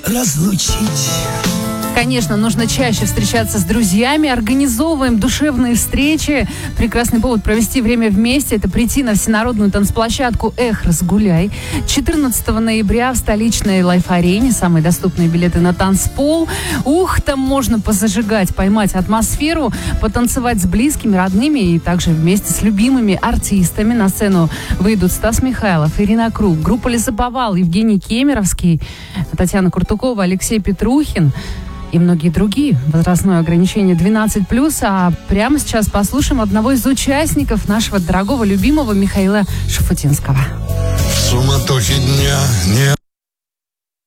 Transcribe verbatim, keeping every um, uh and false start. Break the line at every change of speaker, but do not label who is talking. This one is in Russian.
разлучить.
Конечно, нужно чаще встречаться с друзьями, организовываем душевные встречи. Прекрасный повод провести время вместе – это прийти на всенародную танцплощадку «Эх, разгуляй». четырнадцатого ноября в столичной Лайф-арене самые доступные билеты на танцпол. Ух, там можно позажигать, поймать атмосферу, потанцевать с близкими, родными и также вместе с любимыми артистами. На сцену выйдут Стас Михайлов, Ирина Круг, группа «Лесоповал», Евгений Кемеровский, Татьяна Куртукова, Алексей Петрухин и многие другие. Возрастное ограничение двенадцать плюс. А прямо сейчас послушаем одного из участников нашего дорогого, любимого Михаила Шуфутинского.
В суматохе дня не